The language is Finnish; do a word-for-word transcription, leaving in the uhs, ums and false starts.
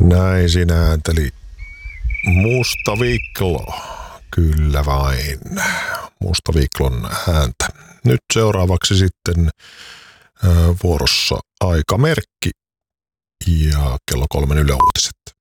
Näin sinä äänteli Musta Viklo. Kyllä vain. Musta Viklon ääntä. Nyt seuraavaksi sitten äh, vuorossa aikamerkki ja kello kolmen Yle Uutiset.